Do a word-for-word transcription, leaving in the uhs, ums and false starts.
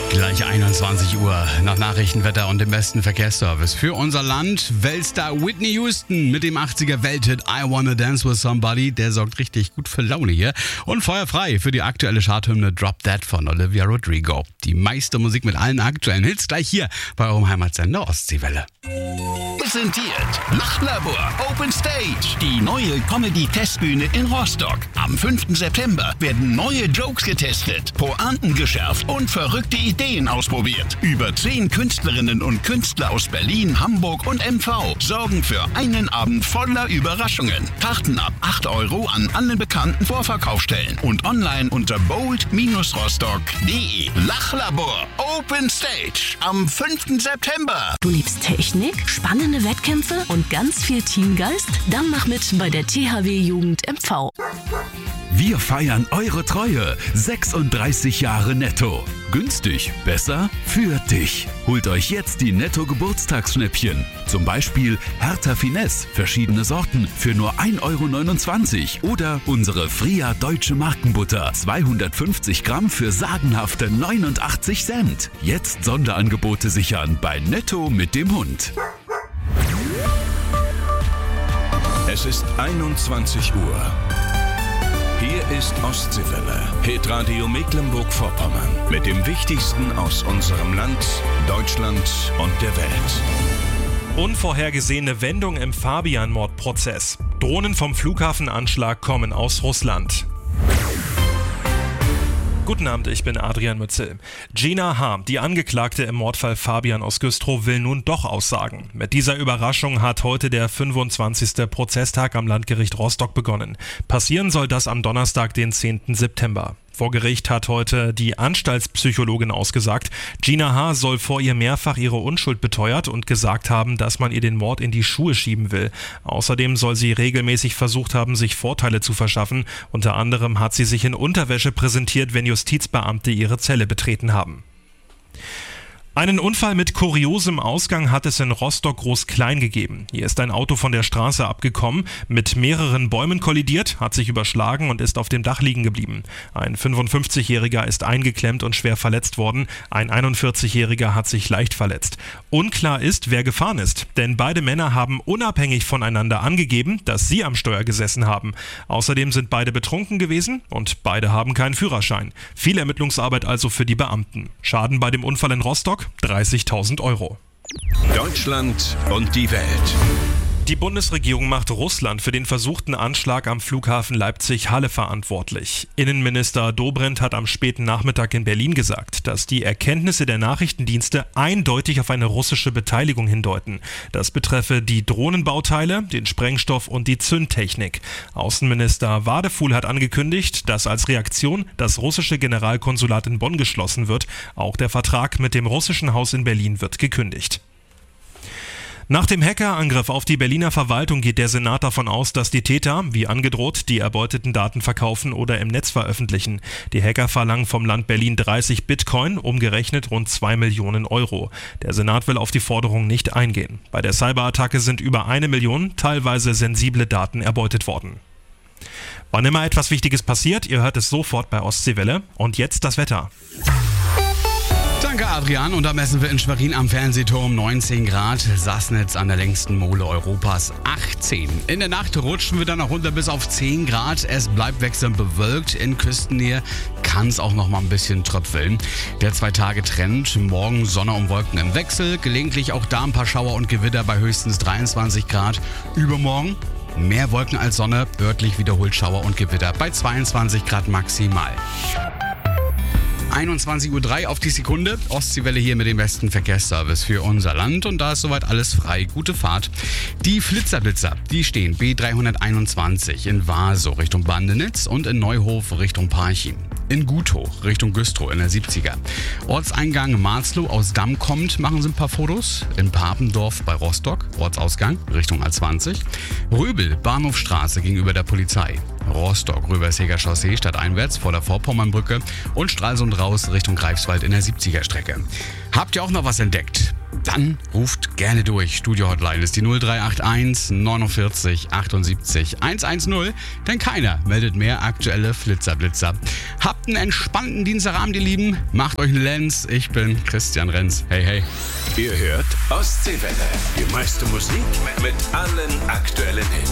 Gleich einundzwanzig Uhr nach Nachrichtenwetter und dem besten Verkehrsservice. Für unser Land Weltstar Whitney Houston mit dem achtziger Welthit I Wanna Dance With Somebody. Der sorgt richtig gut für Laune hier. Und feuerfrei für die aktuelle Charthymne Drop Dead von Olivia Rodrigo. Die meiste Musik mit allen aktuellen Hits gleich hier bei eurem Heimatsender Ostseewelle. Präsentiert Lachlabor Open Stage, die neue Comedy-Testbühne in Rostock. Am fünften September werden neue Jokes getestet, Pointen geschärft und verrückte Ideen ausprobiert. Über zehn Künstlerinnen und Künstler aus Berlin, Hamburg und M V sorgen für einen Abend voller Überraschungen. Karten ab acht Euro an allen bekannten Vorverkaufsstellen und online unter bold rostock punkt de. Lachlabor Open Stage am fünften September. Du liebst Technik, spannende Wettkämpfe und ganz viel Teamgeist? Dann mach mit bei der T H W Jugend M V. Wir feiern eure Treue. sechsunddreißig Jahre Netto. Günstig, besser für dich. Holt euch jetzt die Netto-Geburtstagsschnäppchen. Zum Beispiel Hertha Finesse, verschiedene Sorten für nur ein Euro neunundzwanzig. Oder unsere Fria Deutsche Markenbutter, zweihundertfünfzig Gramm für sagenhafte neunundachtzig Cent. Jetzt Sonderangebote sichern bei Netto mit dem Hund. Es ist einundzwanzig Uhr. Hier ist Ostseewelle, Hitradio Mecklenburg-Vorpommern. Mit dem Wichtigsten aus unserem Land, Deutschland und der Welt. Unvorhergesehene Wendung im Fabian-Mordprozess. Drohnen vom Flughafenanschlag kommen aus Russland. Guten Abend, ich bin Adrian Mützel. Gina H., die Angeklagte im Mordfall Fabian aus Güstrow, will nun doch aussagen. Mit dieser Überraschung hat heute der fünfundzwanzigste Prozesstag am Landgericht Rostock begonnen. Passieren soll das am Donnerstag, den zehnten September. Vor Gericht hat heute die Anstaltspsychologin ausgesagt. Gina H. soll vor ihr mehrfach ihre Unschuld beteuert und gesagt haben, dass man ihr den Mord in die Schuhe schieben will. Außerdem soll sie regelmäßig versucht haben, sich Vorteile zu verschaffen. Unter anderem hat sie sich in Unterwäsche präsentiert, wenn Justizbeamte ihre Zelle betreten haben. Einen Unfall mit kuriosem Ausgang hat es in Rostock-Groß-Klein gegeben. Hier ist ein Auto von der Straße abgekommen, mit mehreren Bäumen kollidiert, hat sich überschlagen und ist auf dem Dach liegen geblieben. Ein fünfundfünfzigjähriger ist eingeklemmt und schwer verletzt worden. Ein einundvierzigjähriger hat sich leicht verletzt. Unklar ist, wer gefahren ist, denn beide Männer haben unabhängig voneinander angegeben, dass sie am Steuer gesessen haben. Außerdem sind beide betrunken gewesen und beide haben keinen Führerschein. Viel Ermittlungsarbeit also für die Beamten. Schaden bei dem Unfall in Rostock? dreißigtausend Euro. Deutschland und die Welt. Die Bundesregierung macht Russland für den versuchten Anschlag am Flughafen Leipzig-Halle verantwortlich. Innenminister Dobrindt hat am späten Nachmittag in Berlin gesagt, dass die Erkenntnisse der Nachrichtendienste eindeutig auf eine russische Beteiligung hindeuten. Das betreffe die Drohnenbauteile, den Sprengstoff und die Zündtechnik. Außenminister Wadefuhl hat angekündigt, dass als Reaktion das russische Generalkonsulat in Bonn geschlossen wird. Auch der Vertrag mit dem russischen Haus in Berlin wird gekündigt. Nach dem Hackerangriff auf die Berliner Verwaltung geht der Senat davon aus, dass die Täter, wie angedroht, die erbeuteten Daten verkaufen oder im Netz veröffentlichen. Die Hacker verlangen vom Land Berlin dreißig Bitcoin, umgerechnet rund zwei Millionen Euro. Der Senat will auf die Forderung nicht eingehen. Bei der Cyberattacke sind über eine Million teilweise sensible Daten erbeutet worden. Wann immer etwas Wichtiges passiert, ihr hört es sofort bei Ostseewelle. Und jetzt das Wetter. Danke, Adrian. Und da messen wir in Schwerin am Fernsehturm neunzehn Grad. Sassnitz an der längsten Mole Europas achtzehn. In der Nacht rutschen wir dann noch runter bis auf zehn Grad. Es bleibt wechselnd bewölkt. In Küstennähe kann es auch noch mal ein bisschen tröpfeln. Der Zwei-Tage-Trend. Morgen Sonne und Wolken im Wechsel. Gelegentlich auch da ein paar Schauer und Gewitter bei höchstens dreiundzwanzig Grad. Übermorgen mehr Wolken als Sonne. Örtlich wiederholt Schauer und Gewitter bei zweiundzwanzig Grad maximal. einundzwanzig Uhr drei auf die Sekunde. Ostseewelle hier mit dem besten Verkehrsservice für unser Land. Und da ist soweit alles frei. Gute Fahrt. Die Flitzerblitzer, die stehen B dreihunderteinundzwanzig in Waso Richtung Bandenitz und in Neuhof Richtung Parchim. In Guthoch Richtung Güstrow in der siebziger. Ortseingang Marzloh aus Damm kommt, machen Sie ein paar Fotos. In Papendorf bei Rostock, Ortsausgang Richtung A zwanzig. Röbel, Bahnhofstraße gegenüber der Polizei. Rostock, Röberseger Chaussee stadteinwärts vor der Vorpommernbrücke und Stralsund raus Richtung Greifswald in der siebziger Strecke. Habt ihr auch noch was entdeckt? Dann ruft gerne durch. Studio-Hotline ist die null drei acht eins neunundvierzig achtundsiebzig hundertzehn, denn keiner meldet mehr aktuelle Flitzerblitzer. Habt einen entspannten Dienstagabend, ihr Lieben. Macht euch einen Lenz. Ich bin Christian Renz. Hey, hey. Ihr hört Ostseewelle. Die meiste Musik mit allen aktuellen Hits.